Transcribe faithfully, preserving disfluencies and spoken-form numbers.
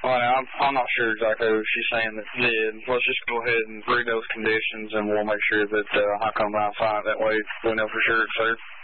Well, I'm, I'm not sure exactly what she's saying that did. Let's just go ahead and read those conditions, and we'll make sure that uh, I come by and sign it. That way we know for sure it's there.